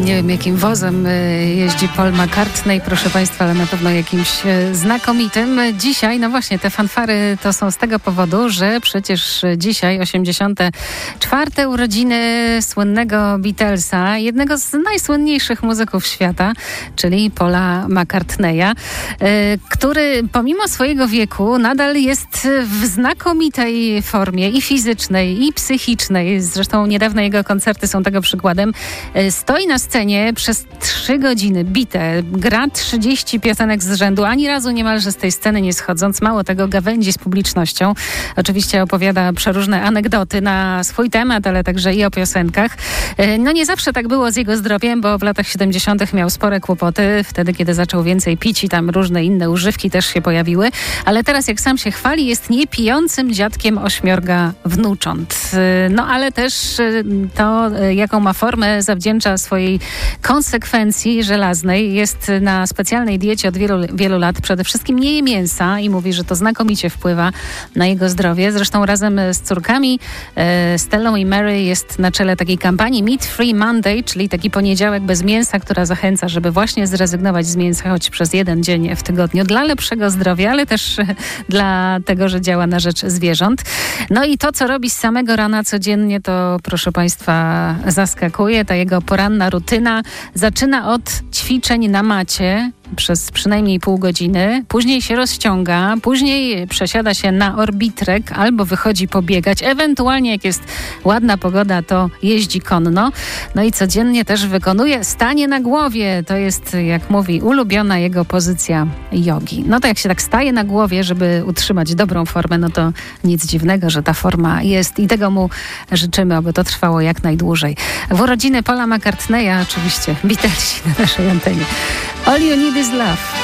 Nie wiem, jakim wozem jeździ Paul McCartney, proszę Państwa, ale na pewno jakimś znakomitym. Dzisiaj, no właśnie, te fanfary to są z tego powodu, że przecież dzisiaj 84. urodziny słynnego Beatlesa, jednego z najsłynniejszych muzyków świata, czyli Paula McCartneya, który pomimo swojego wieku nadal jest w znakomitej formie i fizycznej, i psychicznej. Zresztą niedawne jego koncerty są tego przykładem. Stoi na scenie przez 3 godziny bite, gra 30 piosenek z rzędu, ani razu niemalże z tej sceny nie schodząc. Mało tego, gawędzi z publicznością. Oczywiście opowiada przeróżne anegdoty na swój temat, ale także i o piosenkach. No nie zawsze tak było z jego zdrowiem, bo w latach 70. miał spore kłopoty. Wtedy, kiedy zaczął więcej pić i tam różne inne używki też się pojawiły. Ale teraz, jak sam się chwali, jest niepijącym dziadkiem 8 wnucząt. No ale też to, jaką ma formę, zawdzięcza swojej konsekwencji żelaznej. Jest na specjalnej diecie od wielu lat. Przede wszystkim nie je mięsa i mówi, że to znakomicie wpływa na jego zdrowie. Zresztą razem z córkami Stellą i Mary jest na czele takiej kampanii Meat Free Monday, czyli taki poniedziałek bez mięsa, która zachęca, żeby właśnie zrezygnować z mięsa choć przez 1 dzień w tygodniu dla lepszego zdrowia, ale też dla tego, że działa na rzecz zwierząt. No i to, co robi z samego rana codziennie, to proszę Państwa zaskakuje. Ta jego poranna rutyna zaczyna od ćwiczeń na macie przez przynajmniej pół godziny, później się rozciąga, później przesiada się na orbitrek albo wychodzi pobiegać, ewentualnie jak jest ładna pogoda, to jeździ konno. No i codziennie też wykonuje stanie na głowie. To jest, jak mówi, ulubiona jego pozycja jogi. No to jak się tak staje na głowie, żeby utrzymać dobrą formę, no to nic dziwnego, że ta forma jest i tego mu życzymy, aby to trwało jak najdłużej. W urodziny Paula McCartneya oczywiście Beatlesi na naszej antenie. All You Need Is Love.